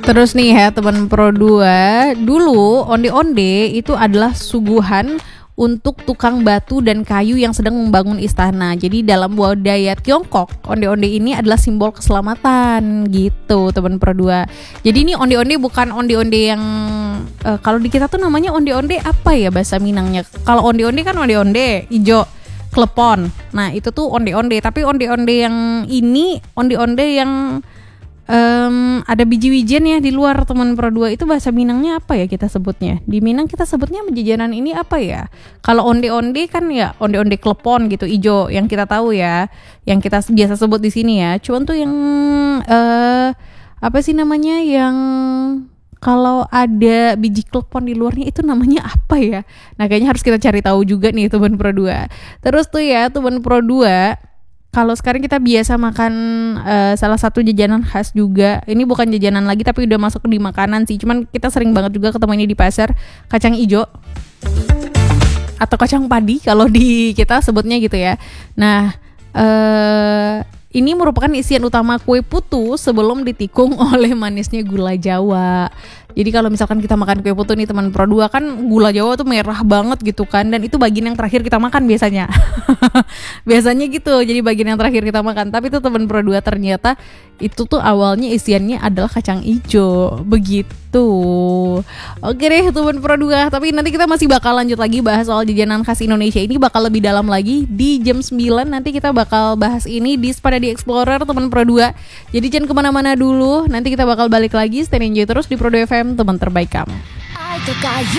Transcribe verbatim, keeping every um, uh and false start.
Terus nih ya teman Pro dua, dulu onde-onde itu adalah suguhan untuk tukang batu dan kayu yang sedang membangun istana. Jadi dalam budaya Tiongkok, onde-onde ini adalah simbol keselamatan gitu teman Pro dua. Jadi ini onde-onde bukan onde-onde yang uh, kalau di kita tuh namanya onde-onde apa ya bahasa Minangnya. Kalau onde-onde kan onde-onde ijo klepon. Nah, itu tuh onde-onde, tapi onde-onde yang ini onde-onde yang Um, ada biji-wijen ya di luar teman Pro dua. Itu bahasa Minangnya apa ya kita sebutnya? Di Minang kita sebutnya jajanan ini apa ya? Kalau onde-onde kan ya onde-onde klepon gitu, ijo yang kita tahu ya, yang kita biasa sebut di sini ya. Cuman tuh yang uh, apa sih namanya yang kalau ada biji klepon di luarnya itu namanya apa ya? Nah kayaknya harus kita cari tahu juga nih teman Pro dua. Terus tuh ya teman Pro dua, kalau sekarang kita biasa makan uh, salah satu jajanan khas juga. Ini bukan jajanan lagi tapi udah masuk di makanan sih. Cuman kita sering banget juga ketemu ini di pasar, kacang ijo atau kacang padi kalau di kita sebutnya gitu ya. Nah, uh, ini merupakan isian utama kue putu sebelum ditikung oleh manisnya gula Jawa. Jadi kalau misalkan kita makan kue putu nih teman Pro dua, kan gula Jawa tuh merah banget gitu kan, dan itu bagian yang terakhir kita makan biasanya. Biasanya gitu, jadi bagian yang terakhir kita makan. Tapi tuh teman Pro dua ternyata itu tuh awalnya isiannya adalah kacang ijo. Begitu. Oke deh teman Pro dua, tapi nanti kita masih bakal lanjut lagi bahas soal jajanan khas Indonesia. Ini bakal lebih dalam lagi di jam sembilan. Nanti kita bakal bahas ini di Spada di Explorer teman Pro dua. Jadi jangan kemana-mana dulu. Nanti kita bakal balik lagi. Stay enjoy terus di Pro dua F M, teman terbaik kamu.